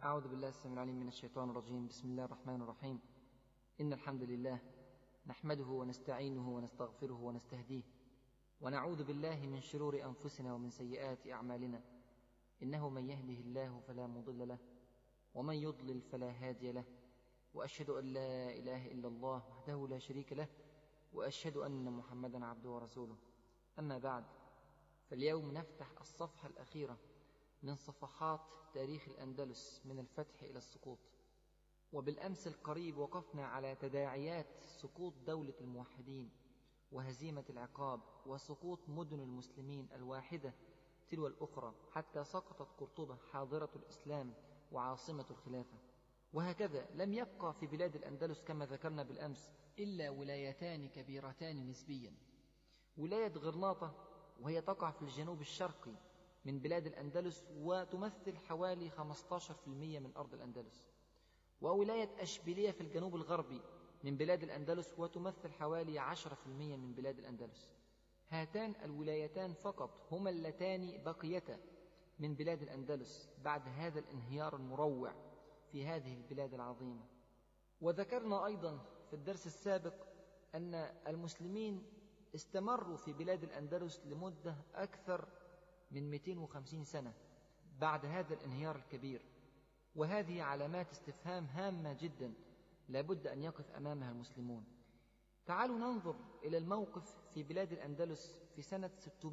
أعوذ بالله السميع العليم من الشيطان الرجيم. بسم الله الرحمن الرحيم. إن الحمد لله نحمده ونستعينه ونستغفره ونستهديه، ونعوذ بالله من شرور أنفسنا ومن سيئات أعمالنا. إنه من يهده الله فلا مضل له، ومن يضلل فلا هادي له، وأشهد أن لا إله إلا الله وحده لا شريك له، وأشهد أن محمدا عبده ورسوله. أما بعد، فاليوم نفتح الصفحة الأخيرة من صفحات تاريخ الأندلس من الفتح إلى السقوط. وبالأمس القريب وقفنا على تداعيات سقوط دولة الموحدين وهزيمة العقاب وسقوط مدن المسلمين الواحدة تلو الأخرى، حتى سقطت قرطبة حاضرة الإسلام وعاصمة الخلافة. وهكذا لم يبقى في بلاد الأندلس كما ذكرنا بالأمس إلا ولايتان كبيرتان نسبيا: ولاية غرناطة، وهي تقع في الجنوب الشرقي من بلاد الأندلس وتمثل حوالي 15% من أرض الأندلس، وولاية أشبيلية في الجنوب الغربي من بلاد الأندلس وتمثل حوالي 10% من بلاد الأندلس. هاتان الولايتان فقط هما اللتان بقيتا من بلاد الأندلس بعد هذا الانهيار المروع في هذه البلاد العظيمة. وذكرنا أيضا في الدرس السابق أن المسلمين استمروا في بلاد الأندلس لمدة أكثر من 250 سنة بعد هذا الانهيار الكبير، وهذه علامات استفهام هامة جدا لابد أن يقف أمامها المسلمون. تعالوا ننظر إلى الموقف في بلاد الأندلس في سنة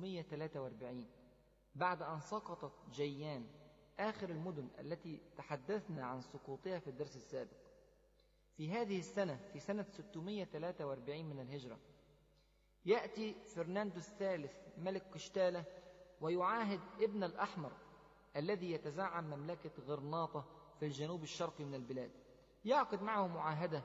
643 بعد أن سقطت جيان، آخر المدن التي تحدثنا عن سقوطها في الدرس السابق. في هذه السنة، في سنة 643 من الهجرة، يأتي فرناندو الثالث ملك قشتالة ويعاهد ابن الأحمر الذي يتزعم مملكة غرناطة في الجنوب الشرقي من البلاد، يعقد معه معاهدة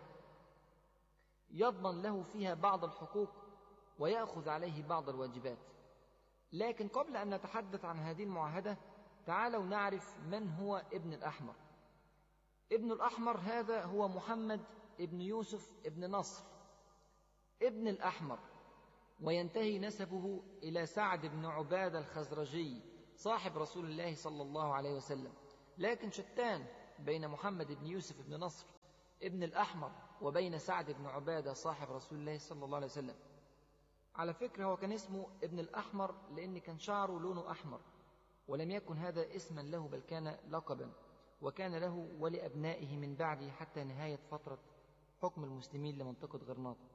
يضمن له فيها بعض الحقوق ويأخذ عليه بعض الواجبات. لكن قبل أن نتحدث عن هذه المعاهدة، تعالوا نعرف من هو ابن الأحمر. ابن الأحمر هذا هو محمد ابن يوسف ابن نصر ابن الأحمر، وينتهي نسبه إلى سعد بن عبادة الخزرجي صاحب رسول الله صلى الله عليه وسلم. لكن شتان بين محمد بن يوسف بن نصر ابن الأحمر وبين سعد بن عبادة صاحب رسول الله صلى الله عليه وسلم. على فكرة هو كان اسمه ابن الأحمر لأن كان شعره لونه أحمر، ولم يكن هذا اسما له بل كان لقبا، وكان له ولأبنائه من بعده حتى نهاية فترة حكم المسلمين لمنطقة غرناطة.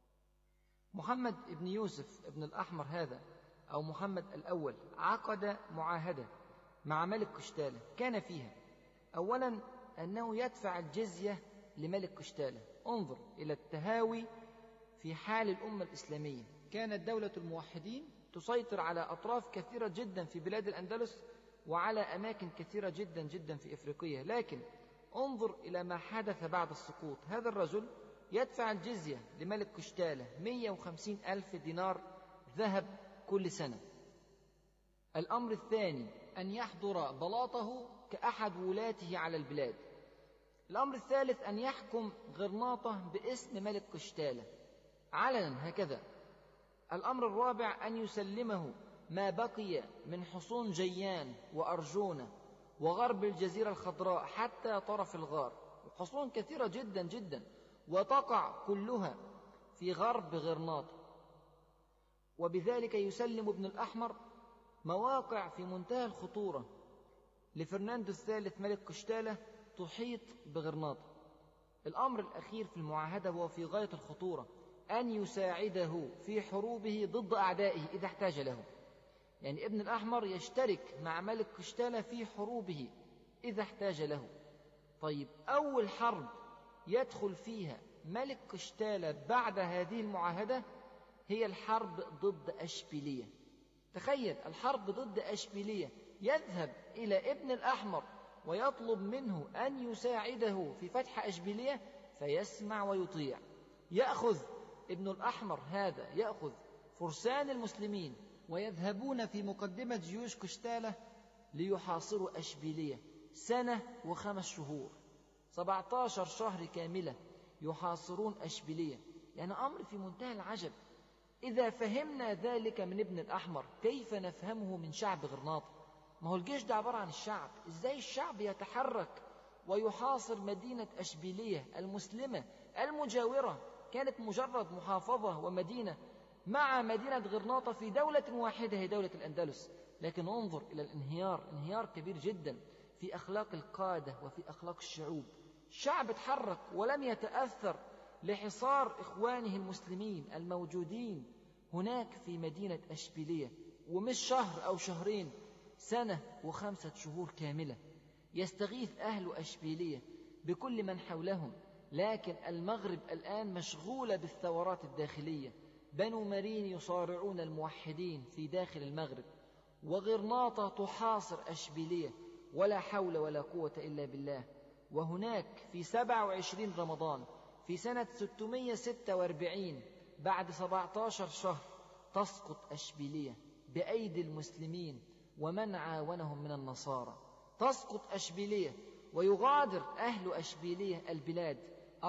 محمد ابن يوسف ابن الأحمر هذا أو محمد الأول عقد معاهدة مع ملك قشتالة كان فيها أولا أنه يدفع الجزية لملك قشتالة. انظر إلى التهاوي في حال الأمة الإسلامية. كانت دولة الموحدين تسيطر على أطراف كثيرة جدا في بلاد الأندلس وعلى أماكن كثيرة جدا جدا في إفريقيا، لكن انظر إلى ما حدث بعد السقوط. هذا الرجل يدفع الجزية لملك قشتالة 150,000 دينار ذهب كل سنة. الأمر الثاني أن يحضر بلاطه كأحد ولاته على البلاد. الأمر الثالث أن يحكم غرناطة باسم ملك قشتالة علنا هكذا. الأمر الرابع أن يسلمه ما بقي من حصون جيان وأرجونة وغرب الجزيرة الخضراء حتى طرف الغار، حصون كثيرة جدا جدا وتقع كلها في غرب غرناطة. وبذلك يسلم ابن الأحمر مواقع في منتهى الخطورة لفرناندو الثالث ملك قشتالة تحيط بغرناطة. الأمر الأخير في المعاهدة هو في غاية الخطورة: أن يساعده في حروبه ضد أعدائه إذا احتاج له. يعني ابن الأحمر يشترك مع ملك قشتالة في حروبه إذا احتاج له. طيب، أول حرب يدخل فيها ملك قشتالة بعد هذه المعاهدة هي الحرب ضد أشبيلية. تخيل، الحرب ضد أشبيلية، يذهب إلى ابن الأحمر ويطلب منه أن يساعده في فتح أشبيلية فيسمع ويطيع. يأخذ ابن الأحمر هذا يأخذ فرسان المسلمين ويذهبون في مقدمة جيوش قشتالة ليحاصروا أشبيلية 1 و5 شهور، 17 شهر كاملة يحاصرون أشبيلية. يعني أمر في منتهى العجب. إذا فهمنا ذلك من ابن الأحمر كيف نفهمه من شعب غرناطة؟ ما هو الجيش ده عبارة عن الشعب. إزاي الشعب يتحرك ويحاصر مدينة أشبيلية المسلمة المجاورة، كانت مجرد محافظة ومدينة مع مدينة غرناطة في دولة واحدة هي دولة الأندلس. لكن انظر إلى الانهيار، انهيار كبير جدا في أخلاق القادة وفي أخلاق الشعوب. شعب تحرك ولم يتأثر لحصار إخوانه المسلمين الموجودين هناك في مدينة أشبيلية، ومش شهر أو شهرين، سنة و5 شهور كاملة يستغيث أهل أشبيلية بكل من حولهم. لكن المغرب الآن مشغولة بالثورات الداخلية، بنو مرين يصارعون الموحدين في داخل المغرب، وغرناطة تحاصر أشبيلية، ولا حول ولا قوة إلا بالله. وهناك في 27 رمضان في سنة 646 بعد 17 شهر تسقط أشبيلية بأيدي المسلمين ومن عاونهم من النصارى. تسقط أشبيلية ويغادر أهل أشبيلية البلاد،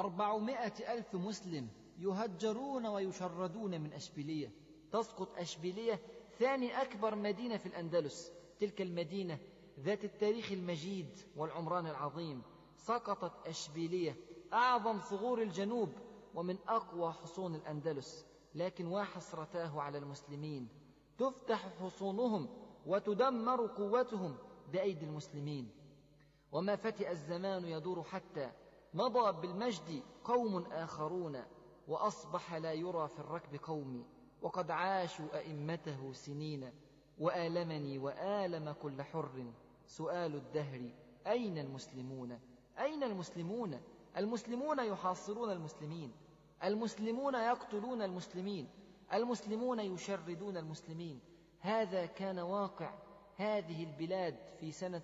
400,000 مسلم يهجرون ويشردون من أشبيلية. تسقط أشبيلية ثاني أكبر مدينة في الأندلس، تلك المدينة ذات التاريخ المجيد والعمران العظيم. سقطت أشبيلية، أعظم ثغور الجنوب ومن أقوى حصون الأندلس. لكن وحسرتاه على المسلمين، تفتح حصونهم وتدمر قوتهم بأيدي المسلمين. وما فتئ الزمان يدور حتى مضى بالمجد قوم آخرون، وأصبح لا يرى في الركب قومي، وقد عاشوا أئمته سنين، وآلمني وآلم كل حر سؤال الدهر أين المسلمون؟ أين المسلمون؟ المسلمون يحاصرون المسلمين، المسلمون يقتلون المسلمين، المسلمون يشردون المسلمين. هذا كان واقع هذه البلاد في سنة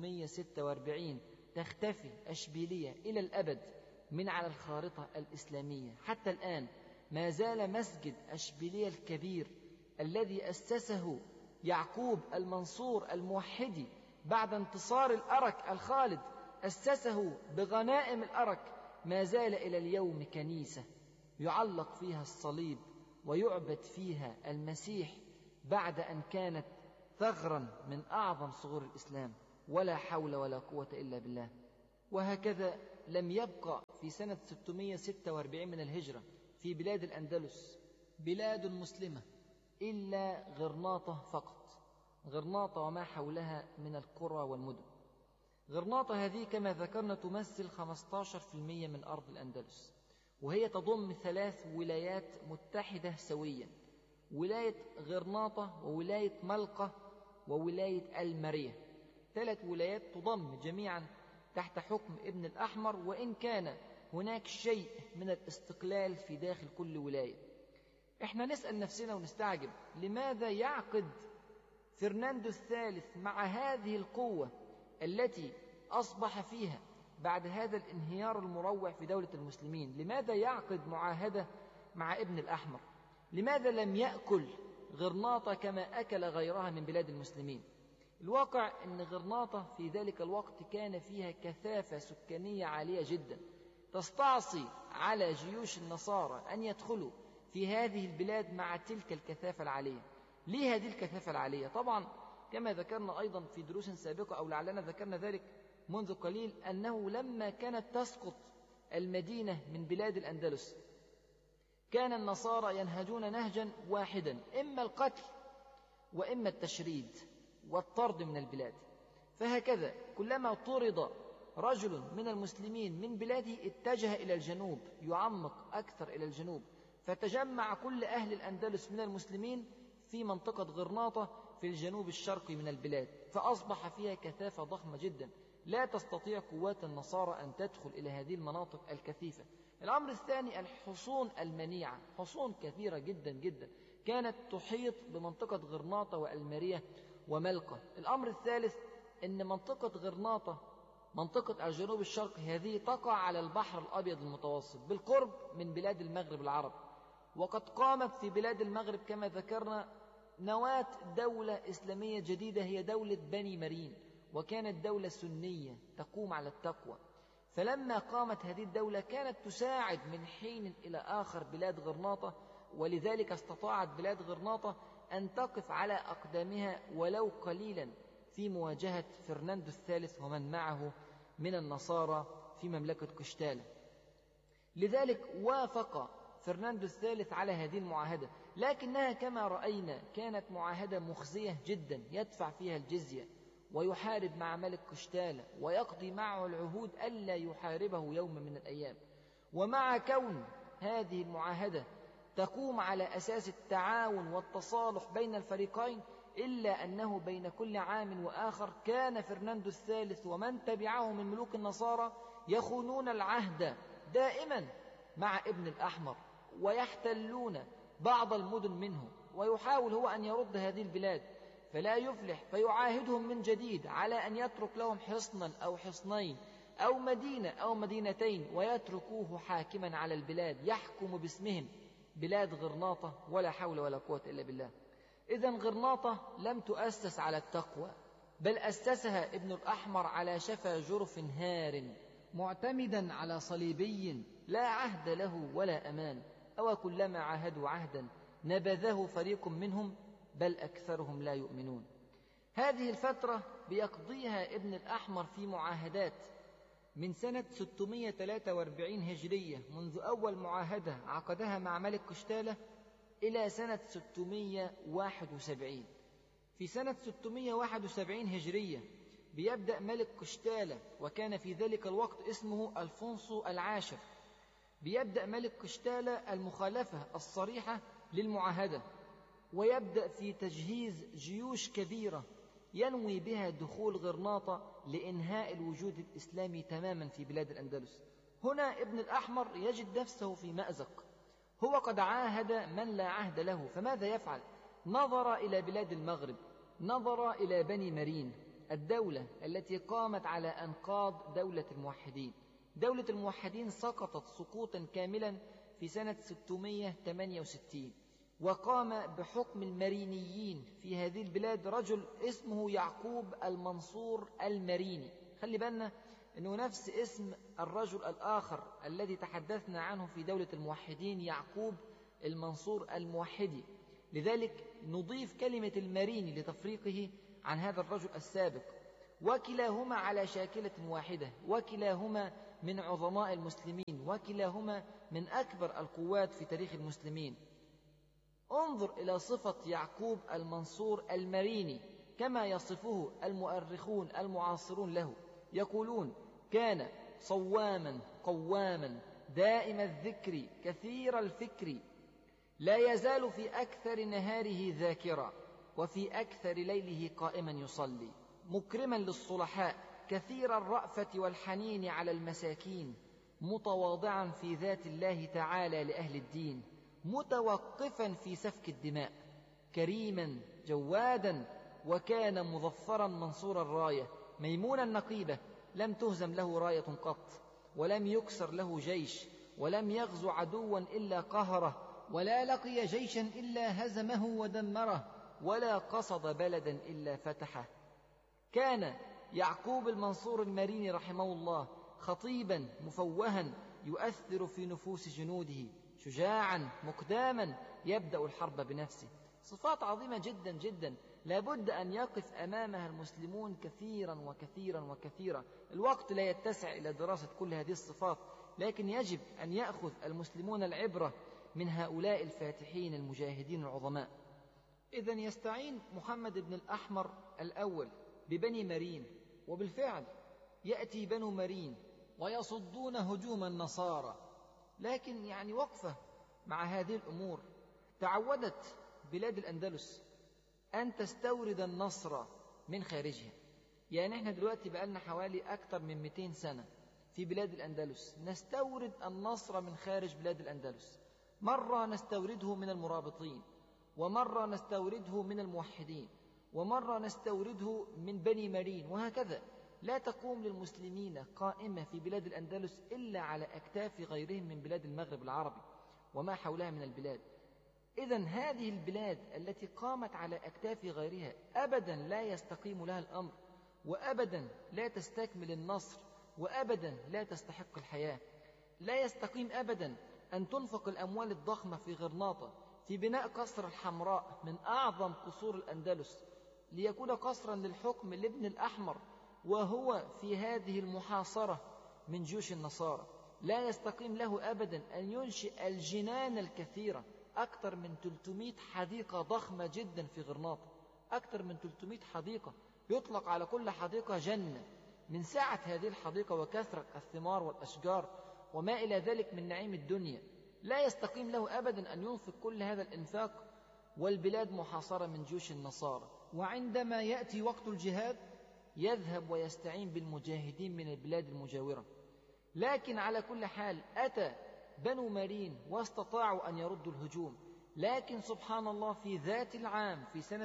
646. تختفي أشبيلية إلى الأبد من على الخارطة الإسلامية. حتى الآن ما زال مسجد أشبيلية الكبير الذي أسسه يعقوب المنصور الموحدي بعد انتصار الأرك الخالد، أسسه بغنائم الأرك، ما زال إلى اليوم كنيسة يعلق فيها الصليب ويعبد فيها المسيح بعد أن كانت ثغرا من أعظم ثغور الإسلام. ولا حول ولا قوة إلا بالله. وهكذا لم يبقى في سنة 646 من الهجرة في بلاد الأندلس بلاد مسلمة إلا غرناطة فقط، غرناطة وما حولها من القرى والمدن. غرناطة هذه كما ذكرنا تمثل 15% من أرض الأندلس، وهي تضم 3 ولايات متحدة سويا: ولاية غرناطة وولاية ملقة وولاية المرية. 3 ولايات تضم جميعا تحت حكم ابن الأحمر، وإن كان هناك شيء من الاستقلال في داخل كل ولاية. احنا نسأل نفسنا ونستعجب لماذا يعقد فرناندو الثالث مع هذه القوة التي أصبح فيها بعد هذا الانهيار المروع في دولة المسلمين، لماذا يعقد معاهدة مع ابن الأحمر؟ لماذا لم يأكل غرناطة كما أكل غيرها من بلاد المسلمين؟ الواقع أن غرناطة في ذلك الوقت كان فيها كثافة سكانية عالية جدا، تستعصي على جيوش النصارى أن يدخلوا في هذه البلاد مع تلك الكثافة العالية. ليه هذه الكثافة العالية؟ طبعا كما ذكرنا أيضا في دروس سابقة أو لعلنا ذكرنا ذلك منذ قليل، أنه لما كانت تسقط المدينة من بلاد الأندلس كان النصارى ينهجون نهجا واحدا، إما القتل وإما التشريد والطرد من البلاد. فهكذا كلما طرد رجل من المسلمين من بلاده اتجه إلى الجنوب، يعمق أكثر إلى الجنوب، فتجمع كل أهل الأندلس من المسلمين في منطقة غرناطة في الجنوب الشرقي من البلاد، فأصبح فيها كثافة ضخمة جدا لا تستطيع قوات النصارى أن تدخل إلى هذه المناطق الكثيفة. الأمر الثاني الحصون المنيعة، حصون كثيرة جدا جدا كانت تحيط بمنطقة غرناطة والمرية وملقة. الأمر الثالث أن منطقة غرناطة منطقة الجنوب الشرقي هذه تقع على البحر الأبيض المتوسط بالقرب من بلاد المغرب العرب، وقد قامت في بلاد المغرب كما ذكرنا نواة دولة إسلامية جديدة هي دولة بني مرين، وكانت دولة سنية تقوم على التقوى. فلما قامت هذه الدولة كانت تساعد من حين إلى آخر بلاد غرناطة، ولذلك استطاعت بلاد غرناطة أن تقف على أقدامها ولو قليلا في مواجهة فرناندو الثالث ومن معه من النصارى في مملكة قشتالة. لذلك وافق فرناندو الثالث على هذه المعاهدة، لكنها كما رأينا كانت معاهدة مخزية جدا، يدفع فيها الجزية ويحارب مع ملك قشتالة ويقضي معه العهود ألا يحاربه يوم من الأيام. ومع كون هذه المعاهدة تقوم على أساس التعاون والتصالح بين الفريقين، إلا أنه بين كل عام وآخر كان فرناندو الثالث ومن تبعه من ملوك النصارى يخونون العهد دائما مع ابن الأحمر، ويحتلون بعض المدن منه، ويحاول هو أن يرد هذه البلاد فلا يفلح، فيعاهدهم من جديد على أن يترك لهم حصنا أو حصنين أو مدينة أو مدينتين، ويتركوه حاكما على البلاد يحكم باسمهم بلاد غرناطة. ولا حول ولا قوة إلا بالله. إذن غرناطة لم تؤسس على التقوى، بل أسسها ابن الأحمر على شفا جرف هار، معتمدا على صليبي لا عهد له ولا أمان. أو كلما عاهدوا عهدا نبذه فريق منهم، بل أكثرهم لا يؤمنون. هذه الفترة بيقضيها ابن الأحمر في معاهدات من سنة 643 هجرية، منذ أول معاهدة عقدها مع ملك قشتالة، إلى سنة 671. في سنة 671 هجرية بيبدأ ملك قشتالة، وكان في ذلك الوقت اسمه ألفونسو العاشر، بيبدأ ملك قشتالة المخالفة الصريحة للمعاهدة، ويبدأ في تجهيز جيوش كبيرة ينوي بها دخول غرناطة لإنهاء الوجود الإسلامي تماما في بلاد الأندلس. هنا ابن الأحمر يجد نفسه في مأزق، هو قد عاهد من لا عهد له، فماذا يفعل؟ نظر إلى بلاد المغرب، نظر إلى بني مرين، الدولة التي قامت على أنقاض دولة الموحدين. دولة الموحدين سقطت سقوطا كاملا في سنة 668، وقام بحكم المرينيين في هذه البلاد رجل اسمه يعقوب المنصور المريني. خلي بالنا أنه نفس اسم الرجل الآخر الذي تحدثنا عنه في دولة الموحدين، يعقوب المنصور الموحدي، لذلك نضيف كلمة المريني لتفريقه عن هذا الرجل السابق. وكلاهما على شاكلة واحدة، وكلاهما من عظماء المسلمين، وكلاهما من أكبر القوات في تاريخ المسلمين. انظر إلى صفة يعقوب المنصور المريني كما يصفه المؤرخون المعاصرون له، يقولون: كان صواما قواما دائم الذكر كثير الفكر، لا يزال في أكثر نهاره ذاكرا، وفي أكثر ليله قائما يصلي، مكرما للصلحاء كثير الرأفة والحنين على المساكين، متواضعا في ذات الله تعالى لأهل الدين، متوقفا في سفك الدماء، كريما جوادا، وكان مظفرا منصور الراية، ميمونا نقيبة، لم تهزم له راية قط، ولم يكسر له جيش، ولم يغزو عدوا إلا قهره، ولا لقي جيشا إلا هزمه ودمره، ولا قصد بلدا إلا فتحه. كان يعقوب المنصور المريني رحمه الله خطيبا مفوها يؤثر في نفوس جنوده، شجاعا مقداما يبدأ الحرب بنفسه. صفات عظيمة جدا جدا لابد أن يقف أمامها المسلمون كثيرا وكثيرا وكثيرا. الوقت لا يتسع إلى دراسة كل هذه الصفات، لكن يجب أن يأخذ المسلمون العبرة من هؤلاء الفاتحين المجاهدين العظماء. إذن يستعين محمد بن الأحمر الأول ببني مرين، وبالفعل يأتي بنو مرين ويصدون هجوم النصارى، لكن وقفة مع هذه الأمور. تعودت بلاد الأندلس أن تستورد النصر من خارجها، احنا دلوقتي بقالنا حوالي أكثر من 200 سنة في بلاد الأندلس نستورد النصر من خارج بلاد الأندلس، مرة نستورده من المرابطين، ومرة نستورده من الموحدين، ومرة نستورده من بني مرين، وهكذا. لا تقوم للمسلمين قائمة في بلاد الأندلس إلا على أكتاف غيرهم من بلاد المغرب العربي وما حولها من البلاد. إذن هذه البلاد التي قامت على أكتاف غيرها أبدا لا يستقيم لها الأمر، وأبدا لا تستكمل النصر، وأبدا لا تستحق الحياة. لا يستقيم أبدا أن تنفق الأموال الضخمة في غرناطة في بناء قصر الحمراء من أعظم قصور الأندلس ليكون قصرا للحكم لابن الأحمر، وهو في هذه المحاصرة من جيوش النصارى. لا يستقيم له أبدا أن ينشئ الجنان الكثيرة، أكثر من 300 حديقة ضخمة جدا في غرناطة، أكثر من 300 حديقة يطلق على كل حديقة جنة، من سعة هذه الحديقة وكثرة الثمار والأشجار وما إلى ذلك من نعيم الدنيا. لا يستقيم له أبدا أن ينفق كل هذا الإنفاق والبلاد محاصرة من جيوش النصارى. وعندما يأتي وقت الجهاد يذهب ويستعين بالمجاهدين من البلاد المجاورة. لكن على كل حال أتى بنو مارين واستطاعوا أن يردوا الهجوم، لكن سبحان الله في ذات العام في سنة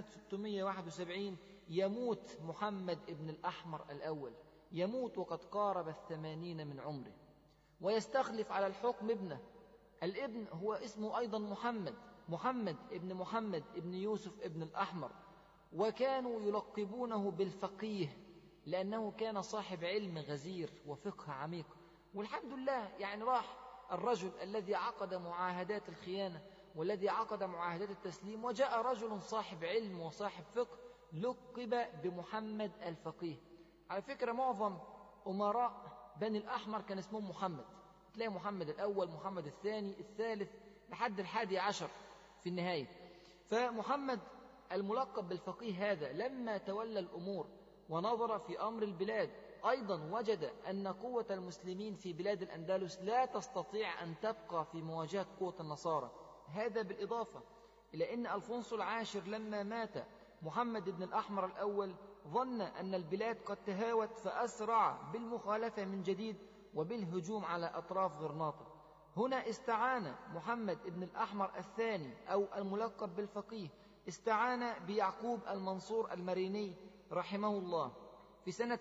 671 يموت محمد ابن الأحمر الأول، يموت وقد قارب 80 من عمره، ويستخلف على الحكم ابنه. الابن هو اسمه أيضا محمد ابن يوسف ابن الأحمر، وكانوا يلقبونه بالفقيه لأنه كان صاحب علم غزير وفقه عميق. والحمد لله يعني راح الرجل الذي عقد معاهدات الخيانة والذي عقد معاهدات التسليم، وجاء رجل صاحب علم وصاحب فقه لقب بمحمد الفقيه. على فكرة معظم أمراء بني الأحمر كان اسمهم محمد، تلاقي محمد الأول، محمد الثاني، الثالث، لحد 11 في النهاية. فمحمد الملقب بالفقيه هذا لما تولى الأمور ونظر في أمر البلاد أيضا وجد أن قوة المسلمين في بلاد الأندلس لا تستطيع أن تبقى في مواجهة قوة النصارى. هذا بالإضافة إلى أن ألفونسو العاشر لما مات محمد بن الأحمر الأول ظن أن البلاد قد تهاوت، فأسرع بالمخالفة من جديد وبالهجوم على أطراف غرناطة. هنا استعان محمد بن الأحمر الثاني أو الملقب بالفقيه، استعان بيعقوب المنصور المريني رحمه الله. في سنة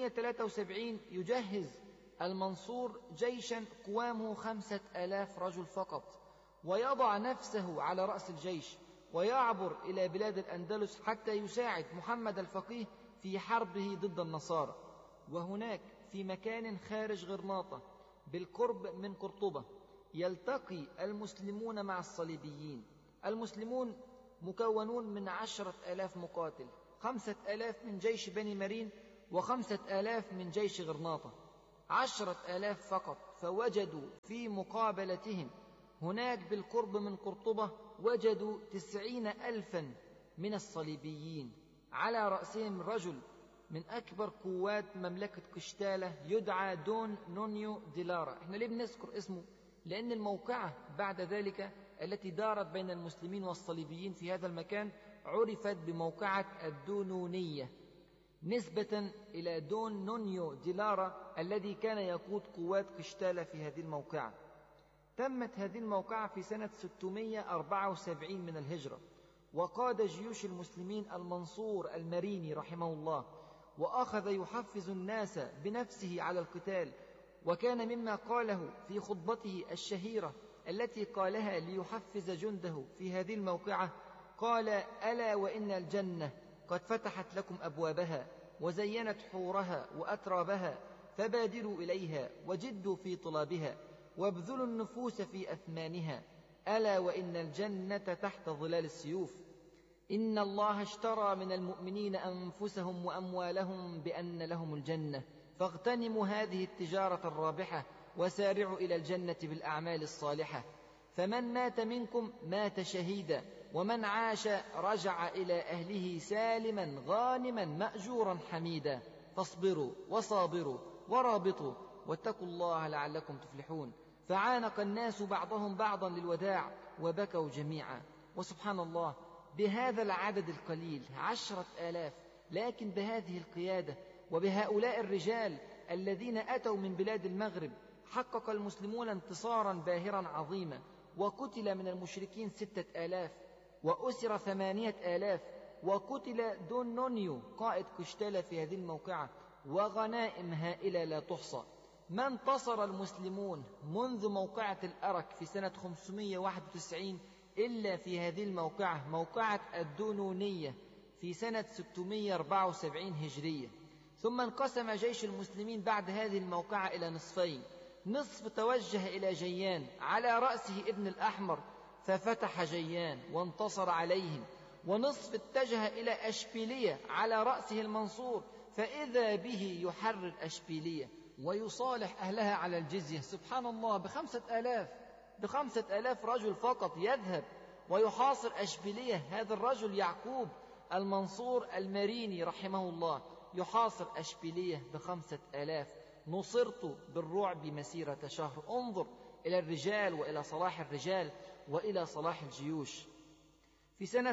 673 يجهز المنصور جيشا قوامه 5000 رجل فقط، ويضع نفسه على رأس الجيش ويعبر إلى بلاد الأندلس حتى يساعد محمد الفقيه في حربه ضد النصارى. وهناك في مكان خارج غرناطة بالقرب من قرطبة يلتقي المسلمون مع الصليبيين. المسلمون مكونون من 10,000 مقاتل، 5,000 من جيش بني مارين و5,000 من جيش غرناطة، 10,000 فقط. فوجدوا في مقابلتهم هناك بالقرب من قرطبة وجدوا 90,000 من الصليبيين، على رأسهم رجل من أكبر قوات مملكة قشتالة يدعى دون نونيو ديلارا. احنا ليه بنذكر اسمه؟ لأن الموقعة بعد ذلك التي دارت بين المسلمين والصليبيين في هذا المكان عرفت بموقعة الدونونية، نسبة إلى دون نونيو ديلارا الذي كان يقود قوات قشتالة في هذه الموقعة. تمت هذه الموقعة في سنة 674 من الهجرة، وقاد جيوش المسلمين المنصور المريني رحمه الله، وأخذ يحفز الناس بنفسه على القتال. وكان مما قاله في خطبته الشهيرة التي قالها ليحفز جنده في هذه الموقعة، قال: ألا وإن الجنة قد فتحت لكم أبوابها وزينت حورها وأترابها، فبادروا إليها وجدوا في طلابها وابذلوا النفوس في أثمانها. ألا وإن الجنة تحت ظلال السيوف. إن الله اشترى من المؤمنين أنفسهم وأموالهم بأن لهم الجنة، فاغتنموا هذه التجارة الرابحة وسارعوا إلى الجنة بالأعمال الصالحة. فمن مات منكم مات شهيدا، ومن عاش رجع إلى أهله سالما غانما مأجورا حميدا. فاصبروا وصابروا ورابطوا واتقوا الله لعلكم تفلحون. فعانق الناس بعضهم بعضا للوداع وبكوا جميعا. وسبحان الله، بهذا العدد القليل 10,000، لكن بهذه القيادة وبهؤلاء الرجال الذين أتوا من بلاد المغرب حقق المسلمون انتصارا باهرا عظيما. وقتل من المشركين 6,000 وأسر 8,000، وقتل دون نونيو قائد قشتالة في هذه الموقعة، وغنائم هائلة لا تحصى. ما انتصر المسلمون منذ موقعة الأرك في سنة 591 إلا في هذه الموقعة، موقعة الدونونية في سنة 674 هجرية. ثم انقسم جيش المسلمين بعد هذه الموقعة إلى نصفين، نصف توجه إلى جيان على رأسه ابن الأحمر ففتح جيان وانتصر عليهم، ونصف اتجه إلى أشبيلية على رأسه المنصور فإذا به يحرر أشبيلية ويصالح أهلها على الجزية. سبحان الله، ب5,000 رجل فقط يذهب ويحاصر أشبيلية. هذا الرجل يعقوب المنصور المريني رحمه الله يحاصر أشبيلية ب5,000. نصرت بالرعب مسيرة شهر. انظر إلى الرجال وإلى صلاح الرجال وإلى صلاح الجيوش. في سنة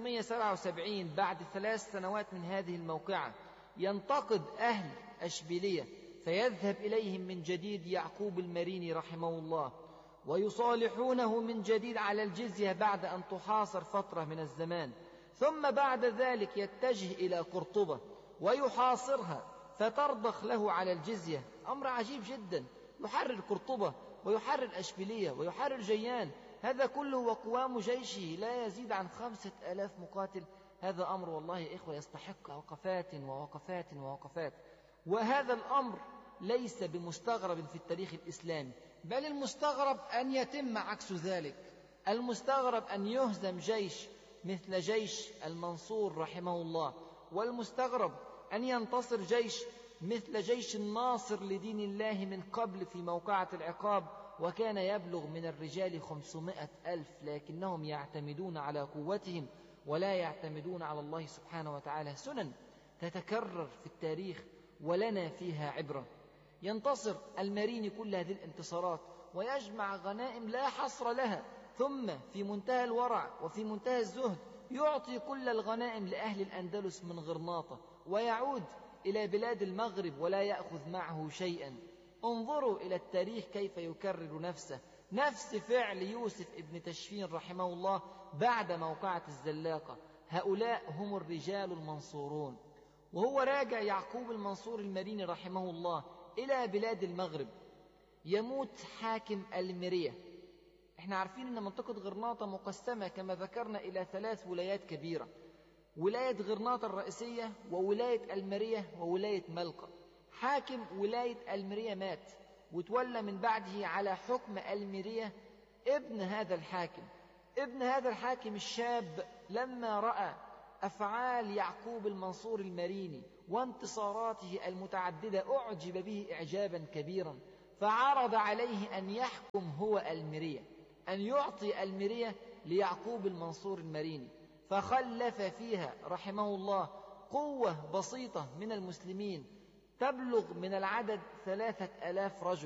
677 بعد 3 سنوات من هذه الموقعة ينتقد أهل أشبيلية فيذهب إليهم من جديد يعقوب المريني رحمه الله ويصالحونه من جديد على الجزية بعد أن تحاصر فترة من الزمان. ثم بعد ذلك يتجه إلى قرطبة ويحاصرها فترضخ له على الجزية. أمر عجيب جدا، يحرر قرطبة ويحرر أشبيلية ويحرر جيان، هذا كله وقوام جيشه لا يزيد عن 5,000 مقاتل. هذا أمر والله يا إخوة يستحق وقفات ووقفات ووقفات. وهذا الأمر ليس بمستغرب في التاريخ الإسلامي، بل المستغرب أن يتم عكس ذلك. المستغرب أن يهزم جيش مثل جيش المنصور رحمه الله، والمستغرب أن ينتصر جيش مثل جيش الناصر لدين الله من قبل في موقعة العقاب، وكان يبلغ من الرجال 500,000، لكنهم يعتمدون على قوتهم ولا يعتمدون على الله سبحانه وتعالى. سنن تتكرر في التاريخ ولنا فيها عبرة. ينتصر المريني كل هذه الانتصارات ويجمع غنائم لا حصر لها، ثم في منتهى الورع وفي منتهى الزهد يعطي كل الغنائم لأهل الأندلس من غرناطة ويعود إلى بلاد المغرب ولا يأخذ معه شيئا. انظروا إلى التاريخ كيف يكرر نفسه، نفس فعل يوسف ابن تشفين رحمه الله بعد موقعة الزلاقة. هؤلاء هم الرجال المنصورون. وهو راجع يعقوب المنصور المريني رحمه الله إلى بلاد المغرب يموت حاكم المرية. احنا عارفين أن منطقة غرناطة مقسمة كما ذكرنا إلى 3 ولايات كبيرة، ولاية غرناطة الرئيسية وولاية المرية وولاية ملقا. حاكم ولاية المرية مات وتولى من بعده على حكم المرية ابن هذا الحاكم الشاب لما رأى أفعال يعقوب المنصور المريني وانتصاراته المتعددة أعجب به إعجابا كبيرا، فعرض عليه أن يحكم هو المرية، أن يعطي المرية ليعقوب المنصور المريني. فخلف فيها رحمه الله قوة بسيطة من المسلمين تبلغ من العدد 3,000 رجل.